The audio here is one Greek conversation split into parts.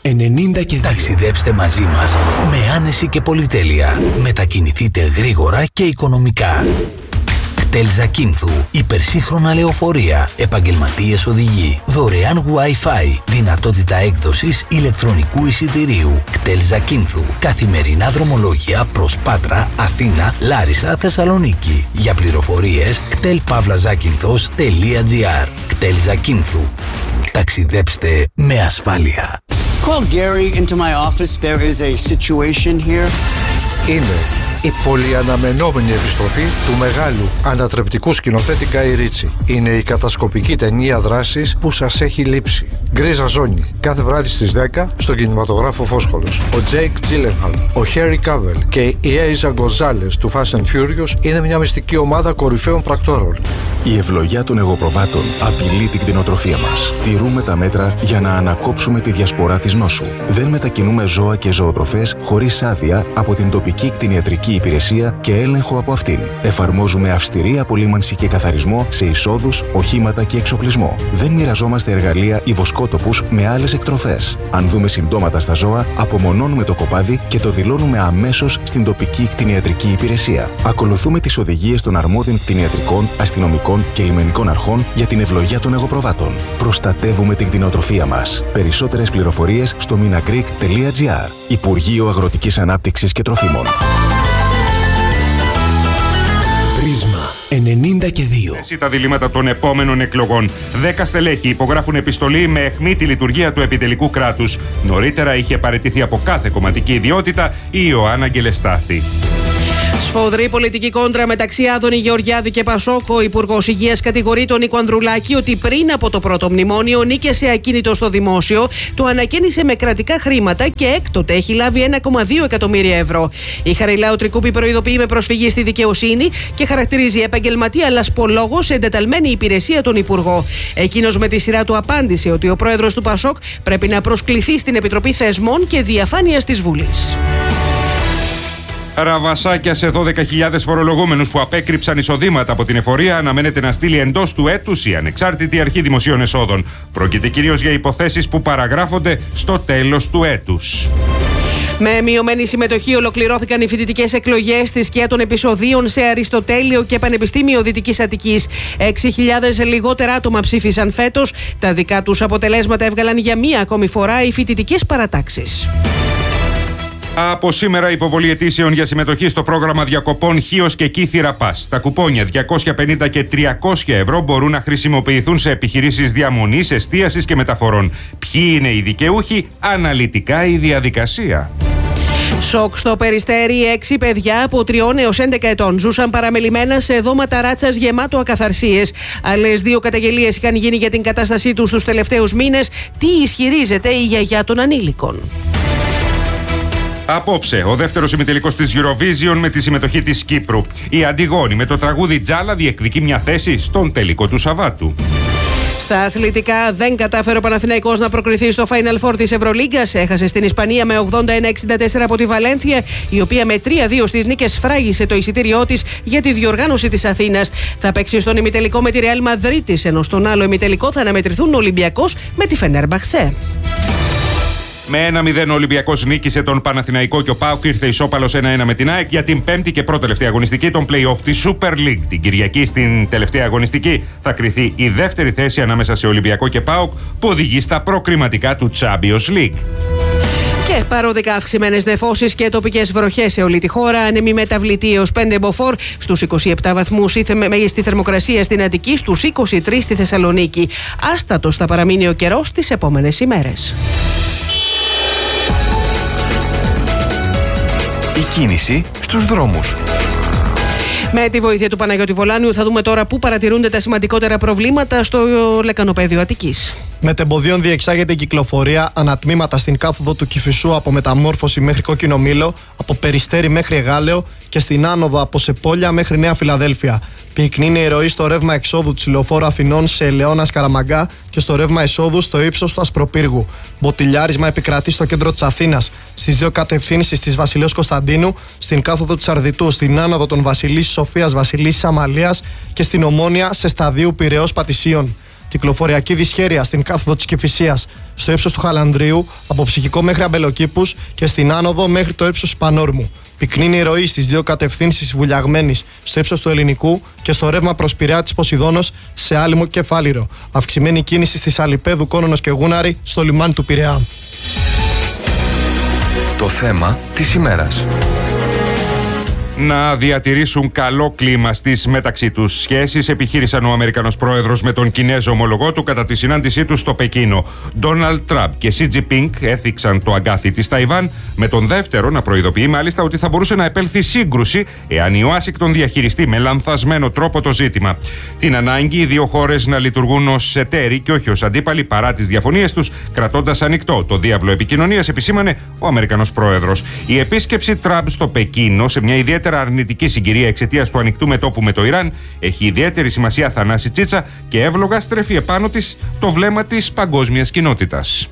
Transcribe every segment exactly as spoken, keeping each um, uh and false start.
ενενήντα και δύο. Ταξιδέψτε μαζί μας με άνεση και πολυτέλεια. Μετακινηθείτε γρήγορα και οικονομικά. κτέλ Ζακίνθου. Υπερσύγχρονα λεωφορεία. Επαγγελματίες οδηγοί. Δωρεάν Wi-Fi. Δυνατότητα έκδοσης ηλεκτρονικού εισιτηρίου. κτέλ Ζακίνθου. Καθημερινά δρομολόγια προς Πάτρα, Αθήνα, Λάρισα, Θεσσαλονίκη. Για πληροφορίες κτέλ παύλα ζάκυνθος τελεία τζι άρ. κτέλ Ζακίνθου. Ταξιδέψτε με ασφάλεια. Call Gary into my office. There is a situation here. Είναι η πολυαναμενόμενη επιστροφή του μεγάλου ανατρεπτικού σκηνοθέτη Γκάι Ρίτσι. Είναι η κατασκοπική ταινία δράσης που σας έχει λείψει. Γκρίζα Ζώνη, κάθε βράδυ στις δέκα στον κινηματογράφο Φόσχολος. Ο Τζέικ Τζίλενχαλ, ο Χέρι Κάβελ και η Έιζα Γκοζάλες του Fast and Furious είναι μια μυστική ομάδα κορυφαίων πρακτόρων. Η ευλογιά των εγωπροβάτων απειλεί την κτηνοτροφία μας. Τηρούμε τα μέτρα για να ανακόψουμε τη διασπορά της νόσου. Δεν μετακινούμε ζώα και ζωοτροφές χωρίς άδεια από την τοπική κτηνιατρική υπηρεσία και έλεγχο από αυτήν. Εφαρμόζουμε αυστηρή απολύμανση και καθαρισμό σε εισόδους, οχήματα και εξοπλισμό. Δεν μοιραζόμαστε εργαλεία ή βοσκότοπους με άλλες εκτροφές. Αν δούμε συμπτώματα στα ζώα, απομονώνουμε το κοπάδι και το δηλώνουμε αμέσως στην τοπική κτηνιατρική υπηρεσία. Ακολουθούμε τις οδηγίες των αρμόδιων κτηνιατρικών, αστυνομικών και λιμενικών αρχών για την ευλογιά των εγωπροβάτων. Προστατεύουμε την κτηνοτροφία μας. Περισσότερες πληροφορίες στο minagreek τελεία τζι άρ. Υπουργείο Αγροτικής Ανάπτυξης και Τροφίμων. Πρίσμα ενενήντα και δύο. Τα διλήμματα των επόμενων εκλογών. Δέκα στελέχοι υπογράφουν επιστολή με αιχμή τη λειτουργία του επιτελικού κράτους. Νωρίτερα είχε παραιτηθεί από κάθε κομματική ιδιότητα η Ιωάννα Γκελεστάθη. Σφοδρή πολιτική κόντρα μεταξύ Άδωνη Γεωργιάδη και Πασόκ. Ο Υπουργός Υγείας κατηγορεί τον Νίκο Ανδρουλάκη ότι πριν από το πρώτο μνημόνιο νίκησε ακίνητο στο δημόσιο, το ανακαίνισε με κρατικά χρήματα και έκτοτε έχει λάβει ένα κόμμα δύο εκατομμύρια ευρώ. Η Χαριλάου Τρικούπη προειδοποιεί με προσφυγή στη δικαιοσύνη και χαρακτηρίζει επαγγελματία λασπολόγο σε εντεταλμένη υπηρεσία τον Υπουργό. Εκείνος με τη σειρά του απάντησε ότι ο πρόεδρος του Πασόκ πρέπει να προσκληθεί στην Επιτροπή Θεσμών και Διαφάνειας της Βουλής. Ραβασάκια σε δώδεκα χιλιάδες φορολογούμενους που απέκρυψαν εισοδήματα από την εφορία αναμένεται να στείλει εντός του έτους η Ανεξάρτητη Αρχή Δημοσίων Εσόδων. Πρόκειται κυρίως για υποθέσεις που παραγράφονται στο τέλος του έτους. Με μειωμένη συμμετοχή ολοκληρώθηκαν οι φοιτητικές εκλογές στη σκιά των επεισοδίων σε Αριστοτέλειο και Πανεπιστήμιο Δυτικής Αττικής. έξι χιλιάδες λιγότερα άτομα ψήφισαν φέτος. Τα δικά τους αποτελέσματα έβγαλαν για μία ακόμη φορά οι φοιτητικές παρατάξεις. Από σήμερα υποβολή αιτήσεων για συμμετοχή στο πρόγραμμα διακοπών Χίος και Κύθυρα Πας. Τα κουπόνια διακόσια πενήντα και τριακόσια ευρώ μπορούν να χρησιμοποιηθούν σε επιχειρήσεις διαμονής, εστίασης και μεταφορών. Ποιοι είναι οι δικαιούχοι, αναλυτικά η διαδικασία. Σοκ στο Περιστέρι, έξι παιδιά από τριών έως έντεκα ετών ζούσαν παραμελημένα σε δώμα ταράτσας γεμάτο ακαθαρσίες. Άλλες δύο καταγγελίες είχαν γίνει για την κατάστασή τους τους τελευταίους μήνες. Τι ισχυρίζεται η γιαγιά των ανήλικων? Απόψε, ο δεύτερος ημιτελικός της Eurovision με τη συμμετοχή της Κύπρου. Η Αντιγόνη με το τραγούδι Τζάλα διεκδικεί μια θέση στον τελικό του Σαββάτου. Στα αθλητικά, δεν κατάφερε ο Παναθηναϊκός να προκριθεί στο Final Four της Ευρωλίγκας. Έχασε στην Ισπανία με ογδόντα ένα εξήντα τέσσερα από τη Βαλένθια, η οποία με τρία δύο στις νίκες φράγισε το εισιτήριό της για τη διοργάνωση της Αθήνας. Θα παίξει στον ημιτελικό με τη Ρεάλ Μαδρίτης, ενώ στον άλλο ημιτελικό θα αναμετρηθούν ο Ολυμπιακός με τη Φενέρμπαχτσε. Με ένα μηδέν ο Ολυμπιακός νίκησε τον Παναθηναϊκό και ο ΠΑΟΚ ήρθε ισόπαλος ένα ένα με την ΑΕΚ για την πέμπτη και πρώτη τελευταία αγωνιστική των play-off της Super League. Την Κυριακή στην τελευταία αγωνιστική θα κριθεί η δεύτερη θέση ανάμεσα σε Ολυμπιακό και ΠΑΟΚ που οδηγεί στα προκριματικά του Champions League. Και παρόδικα αυξημένες νεφώσεις και τοπικές βροχές σε όλη τη χώρα. Άνεμη μεταβλητή έως πέντε μποφόρ, στους είκοσι επτά βαθμούς η μέγιστη θερμοκρασία στην Αττική, στους είκοσι τρεις στη Θεσσαλονίκη. Άστατος θα παραμείνει ο καιρός τις επόμενες ημέρες. Η κίνηση στους δρόμους. Με τη βοήθεια του Παναγιώτη Βολάνιου θα δούμε τώρα πού παρατηρούνται τα σημαντικότερα προβλήματα στο λεκανοπέδιο Αττικής. Μετεμποδίων διεξάγεται η κυκλοφορία ανατμήματα στην κάθοδο του Κηφισού από Μεταμόρφωση μέχρι Κόκκινο Μήλο, από Περιστέρι μέχρι Εγάλεο και στην άνοδο από Σεπόλια μέχρι Νέα Φιλαδέλφια. Πυκνή είναι η ροή στο ρεύμα εξόδου της Λεωφόρου Αθηνών σε Ελαιώνα Καραμαγκά και στο ρεύμα εισόδου στο ύψος του Ασπροπύργου. Μποτιλιάρισμα επικρατεί στο κέντρο της Αθήνας, στις δύο κατευθύνσεις της Βασιλέως Κωνσταντίνου, στην κάθοδο της Αρδιτού, στην άνοδο των Βασιλίσσης Σοφίας Βασιλίσσης Αμαλίας και στην Ομόνια σε σταδίου Πειραιώς Πατησίων. κυκλοφοριακή δυσχέρεια στην κάθοδο της Κηφισίας στο ύψος του Χαλανδρίου, από Ψυχικό μέχρι Αμπελοκήπους και στην άνοδο μέχρι το ύψος της Πανόρμου. Πυκνή ροή στις δύο κατευθύνσεις Βουλιαγμένης στο ύψος του Ελληνικού και στο ρεύμα προς Πειραιά της Ποσειδώνος σε Άλυμο και Φάληρο. Αυξημένη κίνηση στις Αλιπέδου, Κόνονος και Γούναρη στο λιμάνι του Πειραιά. Το θέμα της ημέρας. Να διατηρήσουν καλό κλίμα στις μεταξύ τους σχέσεις επιχείρησαν ο Αμερικανός πρόεδρος με τον Κινέζο ομολογό του κατά τη συνάντησή του στο Πεκίνο. Ντόναλντ Τραμπ και Σι Τζινπίνγκ έθιξαν το αγκάθι της Ταϊβάν, με τον δεύτερο να προειδοποιεί μάλιστα ότι θα μπορούσε να επέλθει σύγκρουση εάν η Ουάσιγκτον διαχειριστεί με λανθασμένο τρόπο το ζήτημα. Την ανάγκη οι δύο χώρες να λειτουργούν ως εταίροι και όχι ως αντίπαλοι παρά τις διαφωνίες τους, κρατώντας ανοιχτό το διάβλο επικοινωνίας, επισήμανε ο Αμερικανός πρόεδρος. Η επίσκεψη Τραμπ στο Πεκίνο σε μια ιδιαίτερη αρνητική συγκυρία εξαιτίας του ανοιχτού μετώπου με το Ιράν έχει ιδιαίτερη σημασία, Θανάση Τσίτσα, και εύλογα στρέφει επάνω της το βλέμμα της παγκόσμιας κοινότητας.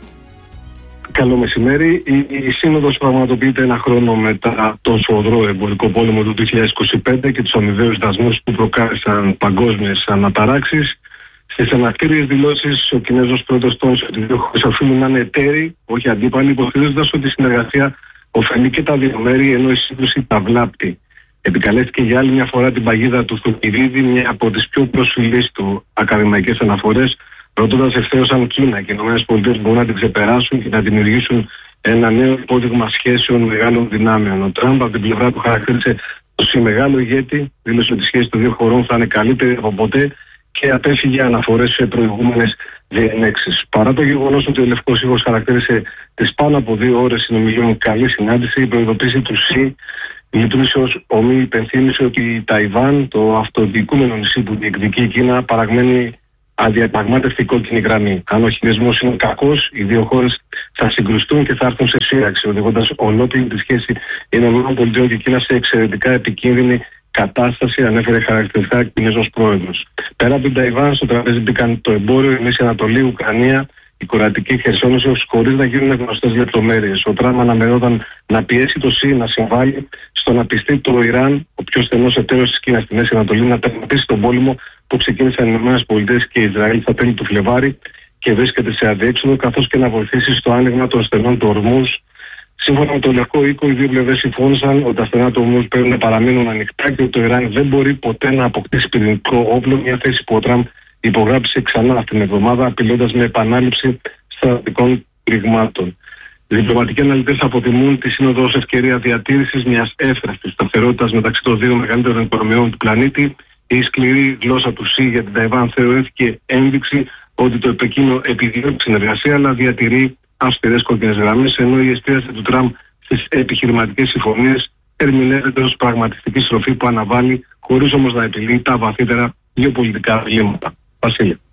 Καλό μεσημέρι. Η, η Σύνοδος πραγματοποιείται ένα χρόνο μετά τον σφοδρό εμπορικό πόλεμο του δύο χιλιάδες είκοσι πέντε και τους αμοιβαίους δασμούς που προκάλεσαν παγκόσμιες αναταράξεις. Στις ανακτήριες δηλώσεις, ο Κινέζος πρόεδρος τόνισε ότι οι δύο χώρες οφείλουν να είναι εταίροι, όχι αντίπαλοι, υποστηρίζοντας ότι η συνεργασία ωφελεί και τα δύο μέρη, ενώ η σύγκρουση τα βλάπτει. Επικαλέστηκε για άλλη μια φορά την παγίδα του Θουκυδίδη, μια από τις πιο προσφυλείς του ακαδημαϊκές αναφορές, ρωτώντας ευθέως αν Κίνα και οι ΗΠΑ μπορούν να την ξεπεράσουν και να δημιουργήσουν ένα νέο υπόδειγμα σχέσεων μεγάλων δυνάμεων. Ο Τραμπ από την πλευρά του χαρακτήρισε ως μεγάλο ηγέτη, δήλωσε ότι η σχέση των δύο χωρών θα είναι καλύτερη από ποτέ και απέφυγε αναφορές σε προηγούμενες διενέξεις. Παρά το γεγονός ότι ο Λευκός Οίκος χαρακτήρισε τις πάνω από δύο ώρες συνομιλιών καλή συνάντηση, η προειδοποίηση του ΣΥ λειτουργήσε ως ομή, υπενθύμησε ότι η Ταϊβάν, το αυτοδιοικούμενο νησί που διεκδικεί η Κίνα, παραγμένει αδιαπραγμάτευτη κόκκινη γραμμή. Αν ο χειρισμός είναι κακός, οι δύο χώρες θα συγκρουστούν και θα έρθουν σε σύραξη, οδηγώντας ολόκληρη τη σχέση ΗΠΑ και Κίνα σε εξαιρετικά επικίνδυνη κατάσταση, ανέφερε χαρακτηριστικά Κινέζος πρόεδρος. Πέρα από την Ταϊβάν, στο τραπέζι μπήκαν το εμπόριο, η Μέση Ανατολή, Ουκρανία, η κορεατική Χερσόνησος, χωρίς να γίνουν γνωστές λεπτομέρειες. Ο Τραμπ αναμενόταν να πιέσει το ΣΥ να συμβάλλει στο να πιστεί το Ιράν, ο πιο στενός εταίρος της Κίνας στη Μέση Ανατολή, να τερματίσει τον πόλεμο που ξεκίνησαν οι ΗΠΑ και Ισραήλ στα τέλη του Φλεβάρι και βρίσκεται σε αδιέξοδο, καθώς και να βοηθήσει στο άνοιγμα των στενών του Ορμούζ. Σύμφωνα με το Λευκό Οίκο, οι δύο πλευρές συμφώνησαν ότι τα στενά του Ορμούζ πρέπει να παραμείνουν ανοιχτά και ότι το Ιράν δεν μπορεί ποτέ να αποκτήσει πυρηνικό όπλο, μια θέση που ο Τραμπ υπογράψει ξανά αυτήν την εβδομάδα, απειλώντας με επανάληψη στρατιωτικών πληγμάτων. Οι διπλωματικοί αναλυτές αποτιμούν τη Σύνοδο ως ευκαιρία διατήρησης μιας εύθραστης σταθερότητας μεταξύ των δύο μεγαλύτερων οικονομιών του πλανήτη. Η σκληρή γλώσσα του ΣΥ για την Ταϊβάν θεωρήθηκε ένδειξη ότι το Πεκίνο επιδιώκει συνεργασία, αλλά διατηρεί αυστηρές κόκκινες γραμμές, ενώ η εστίαση του Τραμπ στις επιχειρηματικές συμφωνίες ερμηνεύεται ως πραγματιστική στροφή που αναβάλει, χωρίς όμως να επιλύει τα βαθύτερα γεωπολιτικά διλήμματα. Βασίλη.